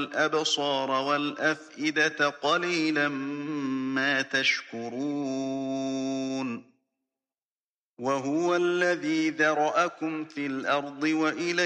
والأبصار والأفئدة قليلا ما تشكرون وهو الذي ذرأكم في الأرض وإليه